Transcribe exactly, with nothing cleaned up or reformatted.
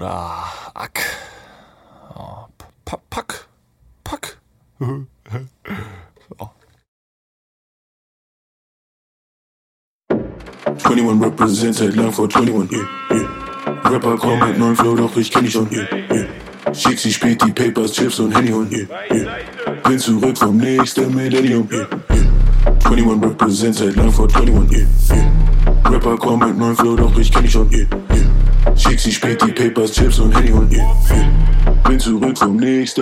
oder Ack. Oh, P- Pack. Pack. So. einundzwanzig represent seit lang vor einundzwanzig, yeah, yeah. Rapper kommen mit neuen Flow, doch ich kenn dich schon, yeah, yeah. Schick sie spät die Papers, Chips und Handy und yeah, yeah. Bin zurück vom nächsten Millennium, yeah, yeah. einundzwanzig represent seit lang vor einundzwanzig, yeah, yeah. Rapper kommen mit neuen Flow, doch ich kenn dich schon, yeah, yeah. Schick sie spät die Papers, Chips und Handy und yeah, yeah. Bin zurück vom nächsten